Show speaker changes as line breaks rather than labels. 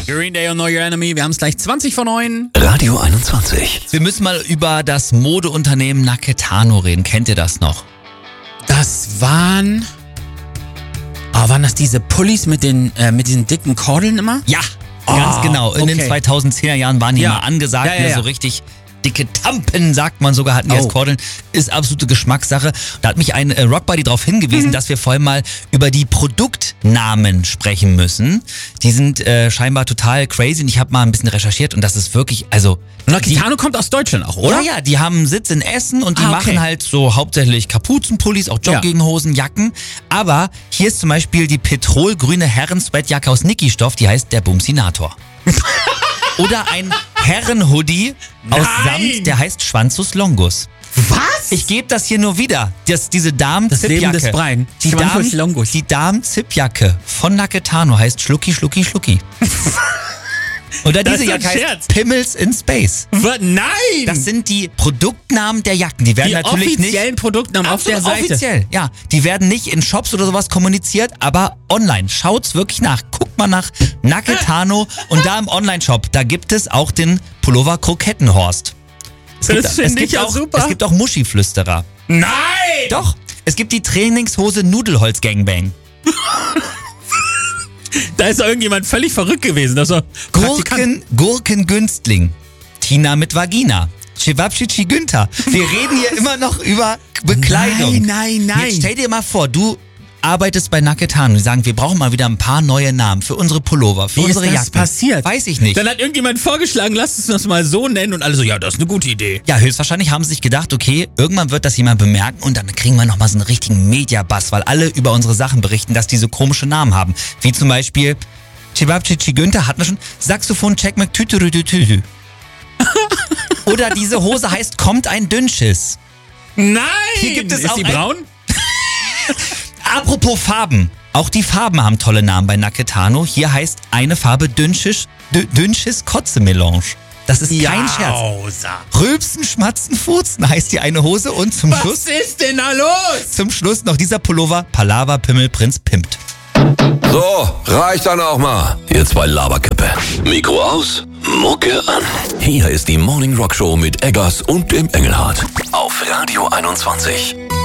Green Day und Know Your Enemy. Wir haben es gleich 20 vor 9.
Radio 21.
Wir müssen mal über das Modeunternehmen Naketano reden. Kennt ihr das noch?
Das waren das diese Pullis mit diesen dicken Kordeln immer?
Ja, ganz genau. In den 2010er Jahren waren die mal angesagt.
Ja.
So richtig dicke Tampen, sagt man sogar, hatten die als Kordeln. Ist absolute Geschmackssache. Da hat mich ein Rockbuddy darauf hingewiesen, dass wir vorhin mal über die Produktnamen sprechen müssen. Die sind scheinbar total crazy und ich habe mal ein bisschen recherchiert und das ist wirklich,
Naketano kommt aus Deutschland auch, oder?
Ja, die haben einen Sitz in Essen und die machen halt so hauptsächlich Kapuzenpullis, auch Jogginghosen, Jacken. Aber hier ist zum Beispiel die petrolgrüne Herren-Sweatjacke aus Niki-Stoff, die heißt der Bumsinator. Oder ein Herrenhoodie aus Samt, der heißt Schwanzus Longus.
Was?
Ich gebe das hier nur wieder. Diese Damen-Zipjacke.
Das Leben des Brian.
Die Damen-Zipjacke von Naketano heißt Schlucki, Schlucki, Schlucki. Oder diese Jacke heißt Pimmels in Space.
Nein!
Das sind die Produktnamen der Jacken. Die werden natürlich nicht...
Die offiziellen Produktnamen auf der Seite.
Offiziell, ja. Die werden nicht in Shops oder sowas kommuniziert, aber online. Schaut's wirklich nach. Guckt mal nach Naketano und da im Online-Shop, da gibt es auch den Pullover Krokettenhorst.
Das finde ich auch super.
Es gibt auch Muschiflüsterer.
Nein!
Doch. Es gibt die Trainingshose Nudelholz Gangbang.
Da ist doch irgendjemand völlig verrückt gewesen.
Gurkengünstling. Tina mit Vagina. Chewabchichi Günther. Wir reden hier immer noch über Bekleidung.
Nein.
Jetzt stell dir mal vor, du arbeitest bei Naketano. Die sagen, wir brauchen mal wieder ein paar neue Namen für unsere Pullover, für unsere Jacken.
Wie ist das passiert?
Weiß ich nicht.
Dann hat irgendjemand vorgeschlagen, lasst uns das mal so nennen und alle so, ja, das ist eine gute Idee.
Ja, höchstwahrscheinlich haben sie sich gedacht, okay, irgendwann wird das jemand bemerken und dann kriegen wir nochmal so einen richtigen Media-Buzz, weil alle über unsere Sachen berichten, dass die so komische Namen haben. Wie zum Beispiel Chewabchichi Günther hatten wir schon, Saxophon Check McTütürütütü. Oder diese Hose heißt Kommt ein Dünnschiss.
Nein!
Hier gibt es
ist
auch
die braun?
Apropos Farben. Auch die Farben haben tolle Namen bei Naketano. Hier heißt eine Farbe Dünnschiss Kotze-Melange. Das ist kein Scherz. Rülpsen, Schmatzen, Furzen heißt die eine Hose und zum Schluss...
Was ist denn da los?
Zum Schluss noch dieser Pullover Palaver Pimmel Prinz pimpt.
So, reicht dann auch mal. Ihr zwei Laberköppe. Mikro aus, Mucke an. Hier ist die Morning Rock Show mit Eggers und dem Engelhardt. Auf Radio 21.